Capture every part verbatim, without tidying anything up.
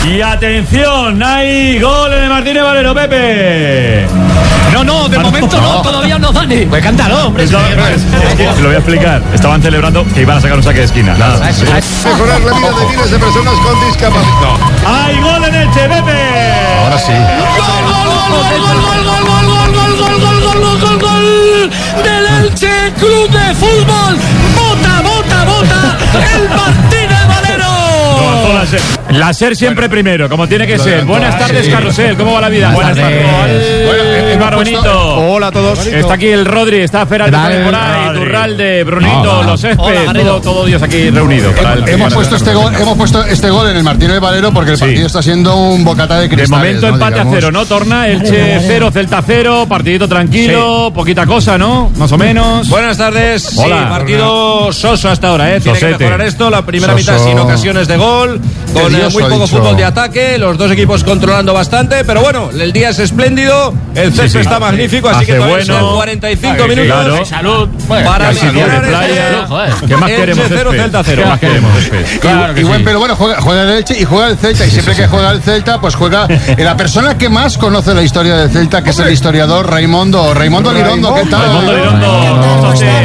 Y atención, hay gol en el Martínez Valero, Pepe. No, no, de momento no, no, todavía no, Dani. Pues cántalo, hombre. No, no, es, es que te lo voy a explicar. Estaban celebrando que iban a sacar un saque de esquina. Nada. Sí. Mejorar la vida de miles de personas con discapacidad. No. ¡Hay gol en Elche, Pepe! Ahora sí. ¡Gol, gol, gol, gol, gol, gol, gol, gol, gol, gol, gol, gol, gol, gol, gol del Elche Club de Fútbol! ¡Vota, vota, vota! ¡El Martínez Valero! La SER. La SER siempre primero, como tiene que ser. Buenas tardes, sí. Carrusel. ¿Cómo va la vida? Buenas, Buenas tardes. tardes. Bueno, eh, Barbenito. Hola a todos. Está aquí el Rodri, está Feraldo por ahí, Turralde, Brunito, oh, los Céspedes, todo, todo Dios aquí reunido. Para el hemos puesto este gol, hemos puesto este gol en el Martínez Valero porque el sí. partido está siendo un bocata de cristales. De momento ¿no? empate Digamos. a cero, ¿no? Torna, Elche cero, Celta cero, partidito tranquilo, sí. poquita cosa, ¿no? Más o menos. Buenas tardes. Hola. Sí, partido soso hasta ahora, ¿eh? Tiene Sosete. que mejorar esto. La primera Soso. mitad sin ocasiones de gol, con eh, muy poco fútbol de ataque, los dos equipos controlando bastante, pero bueno, el día es espléndido, el césped sí, sí. está magnífico, así Hace que todavía bueno. son cuarenta y cinco Ay, minutos. Claro. Salud. Para Casi tiene playa. ¿Qué más queremos? cero, Celta cero. ¿Qué más queremos? Claro y, y buen, pero bueno, juega, juega el Elche y juega el Celta. Y siempre que juega el Celta, pues juega la persona que más conoce la historia del Celta, que es el historiador Raimundo. Raimundo Lirondo, ¿qué tal? Raimundo Lirondo,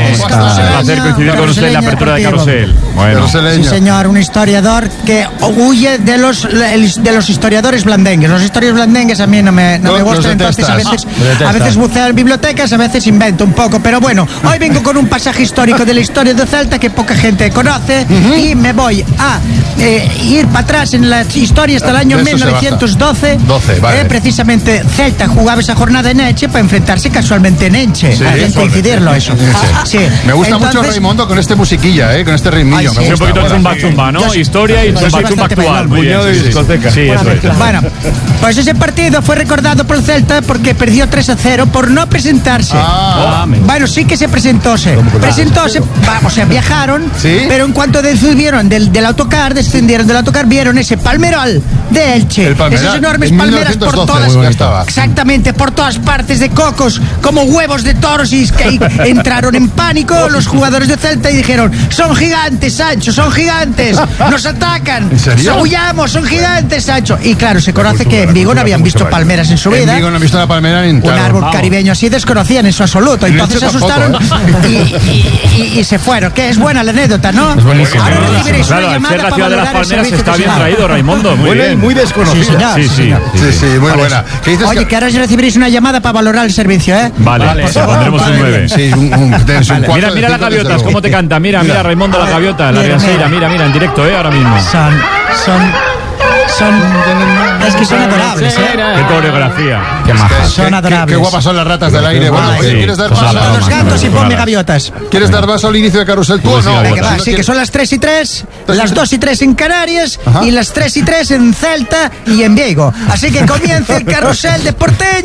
un placer coincidir con usted en la apertura de Carrusel. Bueno, sí, señor, un historiador que huye de los de los historiadores blandengues. Los historiadores blandengues a mí no me, no no, me gustan, entonces a veces, a veces buceo en bibliotecas, a veces invento un poco, pero bueno, hoy vengo con un pasaje histórico de la historia de Celta que poca gente conoce uh-huh. y me voy a eh, ir para atrás en la historia hasta el año mil novecientos doce. doce, vale. eh, precisamente Celta jugaba esa jornada en Elche para enfrentarse casualmente en Elche. Sí, hay que coincidirlo eso. Sí. Sí. Me gusta Entonces, mucho Raimundo con este musiquilla, eh, con este ritmillo. Ay, me sí, gusta, un poquito de bueno, zumba chumba, ¿no? Sí. Historia y zumba chumba actual. Puñado de discoteca. Sí, eso es. Bueno, pues ese partido fue recordado por el Celta porque perdió tres a cero por no presentarse. Ah, bueno, sí que se presentóse. Presentóse, vamos, o sea, viajaron, ¿sí? Pero en cuanto subieron del, del autocar, descendieron del autocar, vieron ese palmeral de Elche. Esas enormes palmeras por todas. Exactamente, por todas partes de cocos, como huevos de toros, y que entraron en pánico los jugadores de Celta y dijeron: son gigantes, Sancho, son gigantes, nos atacan, huyamos, son gigantes, Sancho. Y claro, se conoce que en Vigo no habían visto palmeras en su vida. En Vigo no han visto la palmera ni en un árbol vamos. Caribeño así desconocían en su absoluto. Entonces se asustaron tampoco, ¿eh? y, y, y, y se fueron. Que es buena la anécdota, ¿no? Es buenísimo. Ahora recibiréis claro, una llamada la para ciudad de las palmeras está bien traído, Raimundo. Muy buena bien. y muy desconocida. Sí, señor, sí, sí, sí, señor. sí, sí, sí, muy buena. ¿Qué dices? Oye, que... que ahora recibiréis una llamada para valorar el servicio, ¿eh? Vale, vale, por favor, pondremos vale, un nueve. Sí, un, un, un mira, mira las gaviotas, cómo te canta. Mira, mira, Raimundo, la gaviota, la Riaseira. Mira, mira, en directo, ¿eh? Ahora mismo. Son, son, son. Es que son adorables, ¿eh? Qué coreografía. Qué majas. Son adorables. Qué, qué guapas son las ratas del aire. Bueno, Ay, oye, sí. ¿quieres dar Pues paso? los gatos y ponme gaviotas. ¿Quieres dar paso al inicio de Carrusel tú o no? Venga, va, sí, que son las tres y tres, las dos y tres en Canarias. Ajá. Y las tres y tres en Celta y en Vigo. Así que comienza el Carrusel de Porteño.